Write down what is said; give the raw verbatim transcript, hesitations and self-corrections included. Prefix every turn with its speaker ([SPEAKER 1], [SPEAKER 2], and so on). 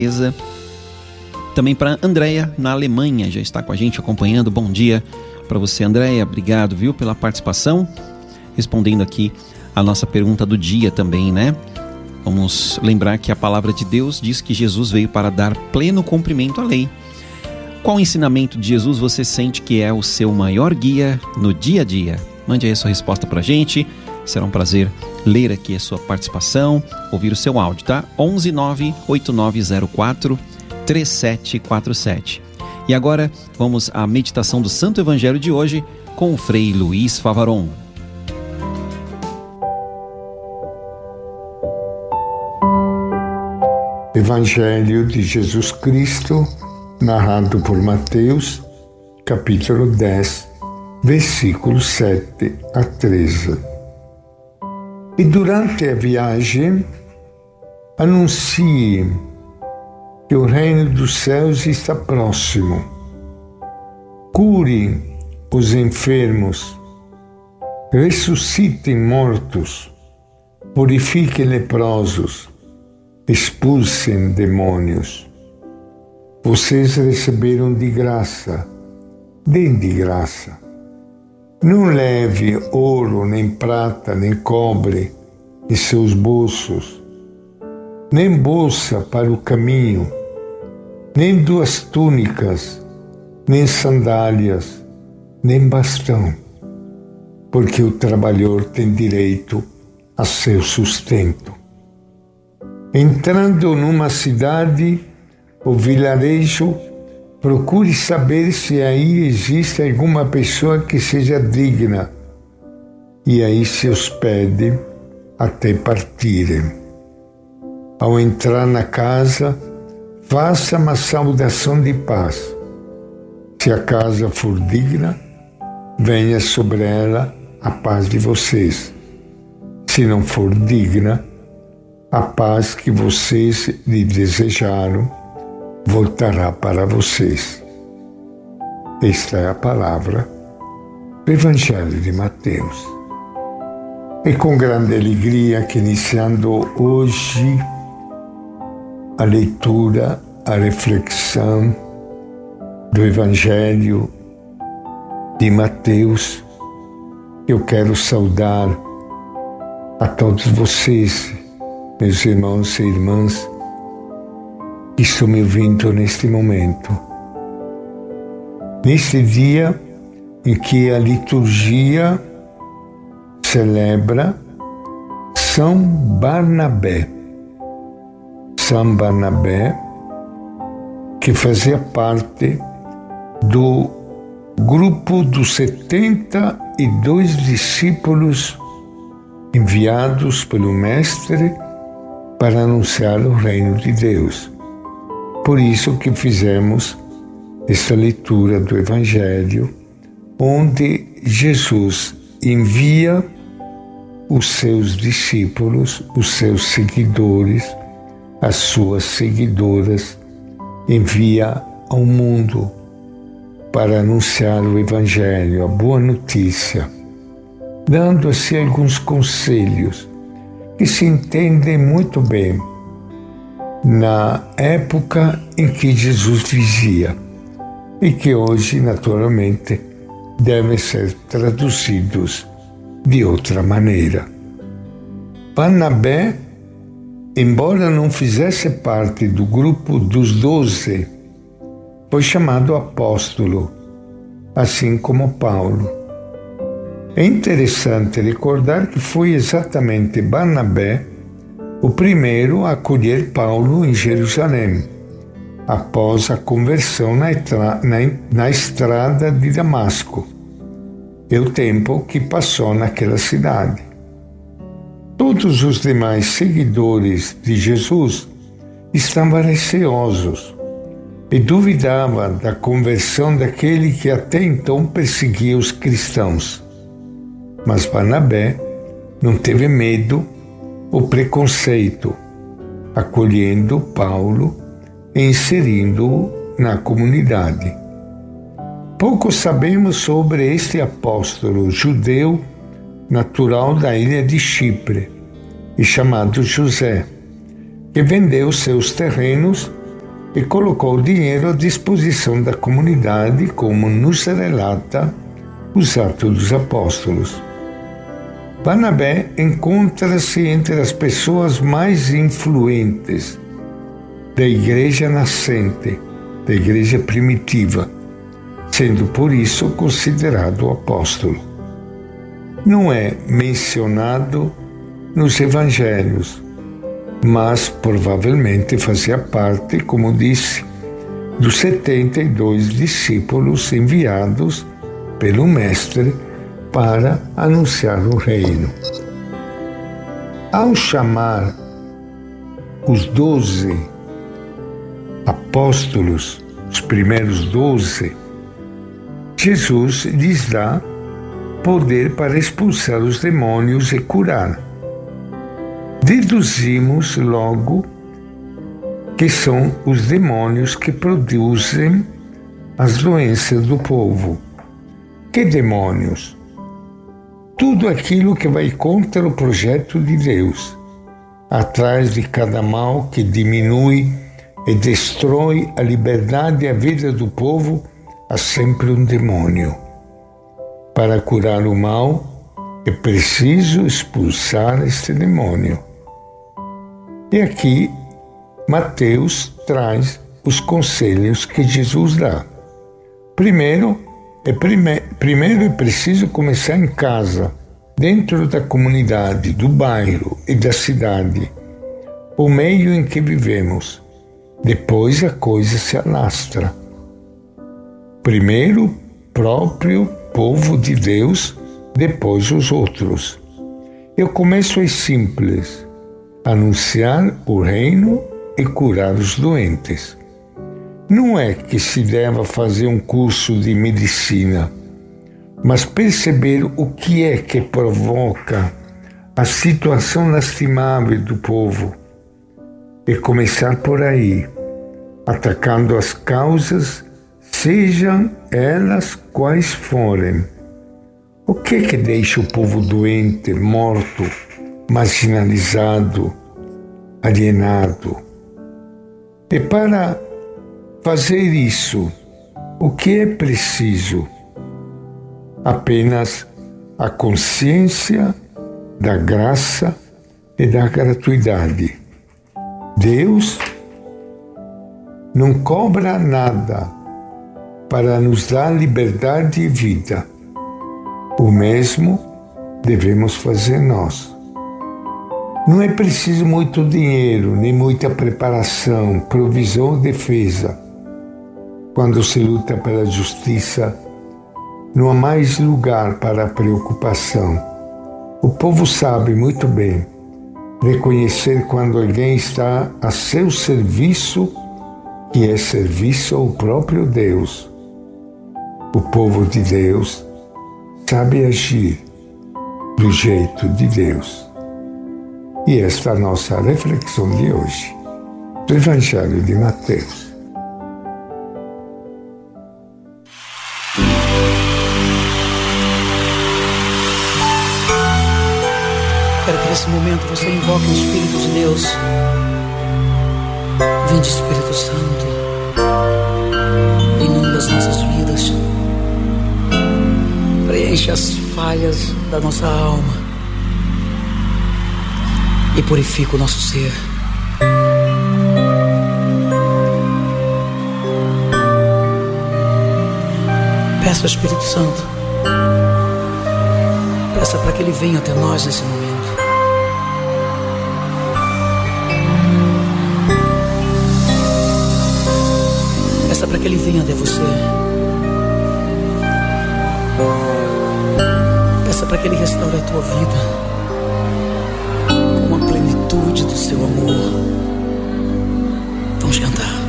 [SPEAKER 1] Também para Andréia, na Alemanha, já está com a gente acompanhando. Bom dia para você, Andréia. Obrigado, viu, pela participação. Respondendo aqui a nossa pergunta do dia também, né? Vamos lembrar que a palavra de Deus diz que Jesus veio para dar pleno cumprimento à lei. Qual ensinamento de Jesus você sente que é o seu maior guia no dia a dia? Mande aí a sua resposta para a gente. Será um prazer ler aqui a sua participação, ouvir o seu áudio, tá? onze nove oito nove zero quatro três sete quatro sete. E agora vamos à meditação do Santo Evangelho de hoje com o Frei Luiz Favaron.
[SPEAKER 2] Evangelho de Jesus Cristo, narrado por Mateus, capítulo dez, versículos sete a treze. E durante a viagem, anuncie que o reino dos céus está próximo. Cure os enfermos, ressuscitem mortos, purifiquem leprosos, expulsem demônios. Vocês receberam de graça, deem de graça. Não leve ouro, nem prata, nem cobre em seus bolsos, nem bolsa para o caminho, nem duas túnicas, nem sandálias, nem bastão, porque o trabalhador tem direito a seu sustento. Entrando numa cidade ou vilarejo, procure saber se aí existe alguma pessoa que seja digna, e aí se hospede até partirem. Ao entrar na casa, faça uma saudação de paz. Se a casa for digna, venha sobre ela a paz de vocês. Se não for digna, a paz que vocês lhe desejaram voltará para vocês. Esta é a palavra do Evangelho de Mateus. E com grande alegria que iniciando hoje a leitura, a reflexão do Evangelho de Mateus, eu quero saudar a todos vocês, meus irmãos e irmãs, que estão me ouvindo neste momento. Neste dia em que a liturgia celebra São Barnabé. São Barnabé, que fazia parte do grupo dos setenta e dois discípulos enviados pelo Mestre para anunciar o reino de Deus. Por isso que fizemos esta leitura do Evangelho, onde Jesus envia os seus discípulos, os seus seguidores, as suas seguidoras, envia ao mundo para anunciar o Evangelho, a boa notícia, dando assim alguns conselhos que se entendem muito bem na época em que Jesus vivia e que hoje, naturalmente, devem ser traduzidos de outra maneira. Barnabé, embora não fizesse parte do grupo dos doze, foi chamado apóstolo, assim como Paulo. É interessante recordar que foi exatamente Barnabé o primeiro a acolher Paulo em Jerusalém, após a conversão na, na, na estrada de Damasco, e o tempo que passou naquela cidade. Todos os demais seguidores de Jesus estavam receosos e duvidavam da conversão daquele que até então perseguia os cristãos. Mas Barnabé não teve medo ou preconceito, acolhendo Paulo e inserindo-o na comunidade. Pouco sabemos sobre este apóstolo judeu natural da ilha de Chipre e chamado José, que vendeu seus terrenos e colocou o dinheiro à disposição da comunidade, como nos relata os Atos dos Apóstolos. Barnabé encontra-se entre as pessoas mais influentes da igreja nascente, da igreja primitiva, sendo por isso considerado apóstolo. Não é mencionado nos evangelhos, mas provavelmente fazia parte, como disse, dos setenta e dois discípulos enviados pelo Mestre para anunciar o reino. Ao chamar os doze apóstolos, os primeiros doze, Jesus lhes dá poder para expulsar os demônios e curar. Deduzimos logo que são os demônios que produzem as doenças do povo. Que demônios? Tudo aquilo que vai contra o projeto de Deus. Atrás de cada mal que diminui e destrói a liberdade e a vida do povo, há sempre um demônio. Para curar o mal, é preciso expulsar este demônio. E aqui, Mateus traz os conselhos que Jesus dá. Primeiro, é prime- primeiro é preciso começar em casa, dentro da comunidade, do bairro e da cidade, o meio em que vivemos. Depois a coisa se alastra. Primeiro, próprio povo de Deus, depois os outros. E o começo é simples: anunciar o reino e curar os doentes. Não é que se deva fazer um curso de medicina, mas perceber o que é que provoca a situação lastimável do povo e começar por aí, atacando as causas, sejam elas quais forem. O que é que deixa o povo doente, morto, marginalizado, alienado? E para fazer isso, o que é preciso? Apenas a consciência da graça e da gratuidade. Deus não cobra nada para nos dar liberdade e vida. O mesmo devemos fazer nós. Não é preciso muito dinheiro, nem muita preparação, provisão ou defesa. Quando se luta pela justiça, não há mais lugar para a preocupação. O povo sabe muito bem reconhecer quando alguém está a seu serviço, que é serviço ao próprio Deus. O povo de Deus sabe agir do jeito de Deus. E esta é a nossa reflexão de hoje, do Evangelho de Mateus.
[SPEAKER 3] Quero que nesse momento você invoque o Espírito de Deus. Vinde, Espírito Santo, inunda as nossas vidas, preenche as falhas da nossa alma e purifica o nosso ser. Peça ao Espírito Santo, peça para que Ele venha até nós nesse momento. Peça para que Ele venha até você. Peça para que Ele restaure a tua vida com a plenitude do seu amor. Vamos cantar.